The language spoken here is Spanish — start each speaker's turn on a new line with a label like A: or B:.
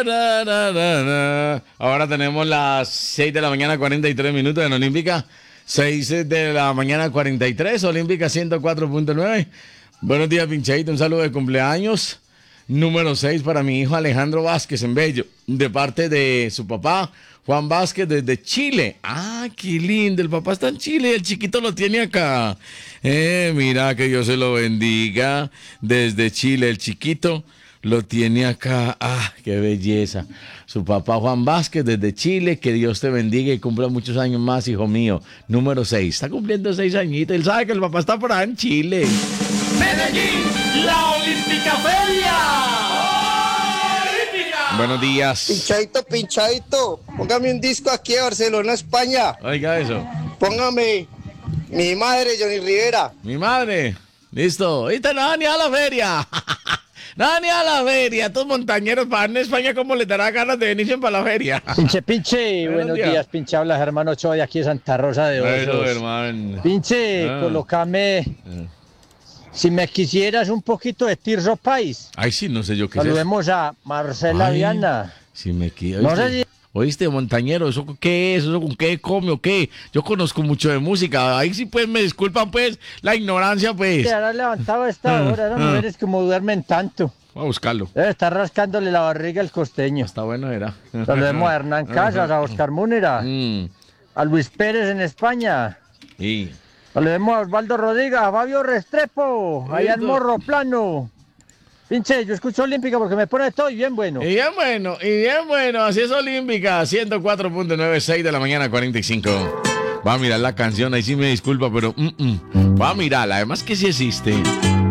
A: Ahora tenemos las 6 de la mañana, 43 minutos en Olímpica. 6 de la mañana, 43, Olímpica 104.9. Buenos días, Pinchadito. Un saludo de cumpleaños. Número 6 para mi hijo Alejandro Vázquez en Bello, de parte de su papá, Juan Vázquez, desde Chile. Ah, qué lindo. El papá está en Chile y el chiquito lo tiene acá. Mira, que Dios se lo bendiga. Desde Chile, el chiquito lo tiene acá. Ah, qué belleza. Su papá Juan Vázquez desde Chile. Que Dios te bendiga y cumpla muchos años más, hijo mío. Número 6. Está cumpliendo 6 añitos. Él sabe que el papá está por allá en Chile.
B: Medellín, la Olímpica Feria.
A: ¡Olímpica! Buenos días.
C: Pinchadito, póngame un disco aquí de Barcelona, España.
A: Oiga eso.
C: Póngame Mi Madre, Johnny Rivera.
A: Mi madre. Listo. Ahorita nada ni a la feria. Nada ni a la feria. Estos montañeros van a España, ¿cómo les dará ganas de venirse para la feria?
D: Pinche, buenos días, pinche, habla Germán Ochoa de aquí de Santa Rosa de
A: Eso,
D: Osos.
A: hermano.
D: Pinche, colócame, si me quisieras un poquito de Tirso País.
A: Ay, sí, no sé yo qué es eso.
D: Saludemos a Marcela
A: Ay,
D: Viana.
A: Si me quiero.
D: No sé si...
A: ¿Oíste, montañero? ¿Eso qué es? ¿Eso con qué come o qué? Yo conozco mucho de música. Ahí sí, pues, me disculpan, pues, la ignorancia, pues.
D: Te harás levantado a esta hora, las mujeres como duermen tanto.
A: Voy a buscarlo.
D: Debe estar rascándole la barriga al costeño.
A: Está bueno, era.
D: Saludemos a Hernán Casas, a Oscar Múnera, a Luis Pérez en España.
A: Sí.
D: Saludemos a Osvaldo Rodríguez, a Fabio Restrepo, allá en Morro Plano. Pinche, yo escucho Olímpica porque me pone todo y bien bueno.
A: Y bien bueno. Así es Olímpica. 104.9, 6 de la mañana, 45. Va a mirar la canción, ahí sí me disculpa, pero va a mirarla. Además que sí existe.